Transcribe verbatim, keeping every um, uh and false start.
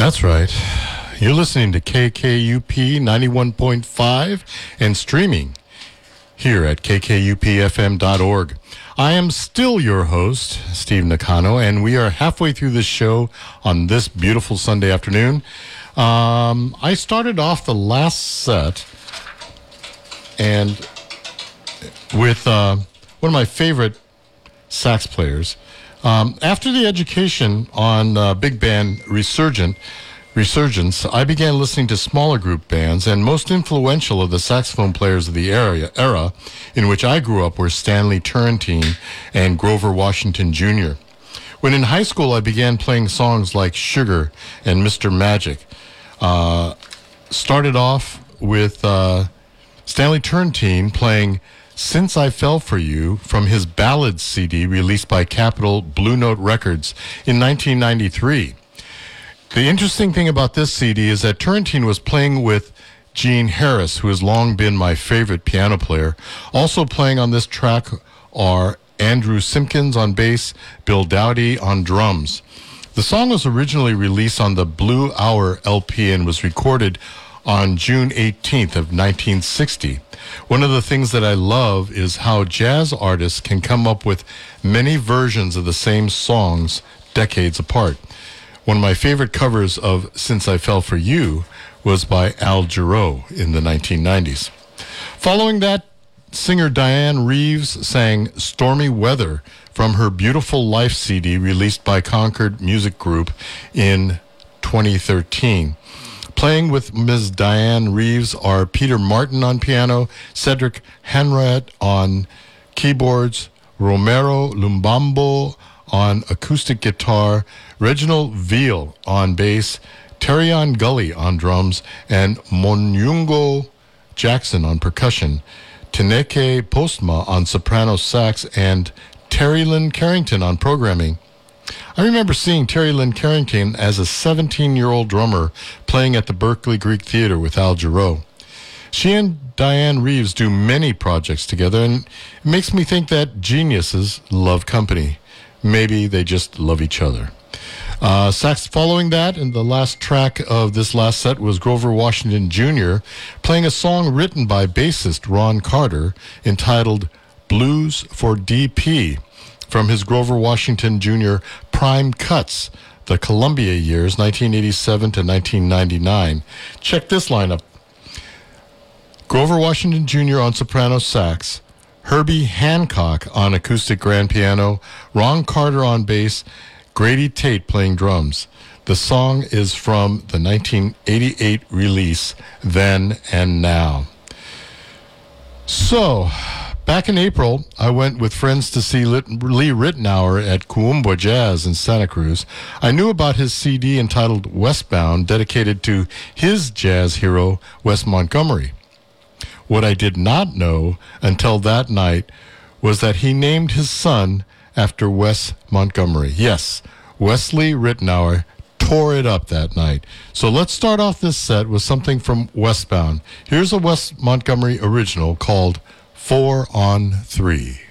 That's right. You're listening to K K U P ninety-one point five and streaming here at k k u p f m dot org. I am still your host, Steve Nakano, and we are halfway through this show on this beautiful Sunday afternoon. Um, I started off the last set and with uh, one of my favorite sax players. Um, after the education on uh, big band Resurgent, Resurgence, I began listening to smaller group bands, and most influential of the saxophone players of the era, era in which I grew up were Stanley Turrentine and Grover Washington Junior When in high school, I began playing songs like Sugar and Mister Magic. Uh, started off with uh, Stanley Turrentine playing Since I Fell For You from his Ballads C D released by Capitol Blue Note Records in nineteen ninety-three. The interesting thing about this C D is that Turrentine was playing with Gene Harris, who has long been my favorite piano player. Also playing on this track are Andrew Simpkins on bass, Bill Dowdy on drums. The song was originally released on the Blue Hour L P and was recorded on June eighteenth of nineteen sixty. One of the things that I love is how jazz artists can come up with many versions of the same songs decades apart. One of my favorite covers of Since I Fell For You was by Al Jarreau in the nineteen nineties. Following that, singer Diane Reeves sang Stormy Weather from her Beautiful Life C D released by Concord Music Group in twenty thirteen. Playing with Miz Diane Reeves are Peter Martin on piano, Cedric Hanrat on keyboards, Romero Lumbambo on acoustic guitar, Reginald Veal on bass, Terrion Gully on drums, and Monyungo Jackson on percussion, Tineke Postma on soprano sax, and Terry Lynn Carrington on programming. I remember seeing Terry Lynn Carrington as a seventeen-year-old drummer playing at the Berkeley Greek Theater with Al Jarreau. She and Diane Reeves do many projects together, and it makes me think that geniuses love company. Maybe they just love each other. Uh, sax following that, and the last track of this last set was Grover Washington Junior playing a song written by bassist Ron Carter entitled Blues for D P from his Grover Washington Junior Prime Cuts, the Columbia years, nineteen eighty-seven to nineteen ninety-nine. Check this lineup. Grover Washington Junior on soprano sax, Herbie Hancock on acoustic grand piano, Ron Carter on bass, Grady Tate playing drums. The song is from the nineteen eighty-eight release, Then and Now. So, back in April, I went with friends to see Lee Ritenour at Kuumbwa Jazz in Santa Cruz. I knew about his C D entitled Westbound, dedicated to his jazz hero, Wes Montgomery. What I did not know until that night was that he named his son after Wes Montgomery. Yes, Wesley Ritenour tore it up that night. So let's start off this set with something from Westbound. Here's a Wes Montgomery original called Four on Three.